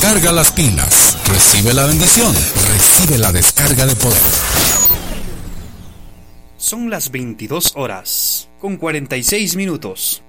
Carga las pilas, recibe la bendición, recibe la descarga de poder. Son las 22 horas, con 46 minutos.